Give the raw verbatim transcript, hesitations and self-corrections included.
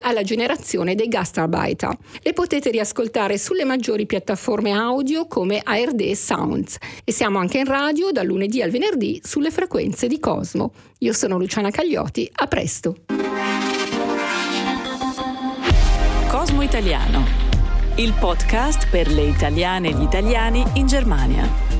alla generazione dei Gastarbeiter. Le potete riascoltare sulle maggiori piattaforme audio come A R D Sounds e siamo anche in radio dal lunedì al venerdì sulle frequenze di Cosmo. Io sono Luciana Cagliotti, a presto. Cosmo Italiano, il podcast per le italiane e gli italiani in Germania.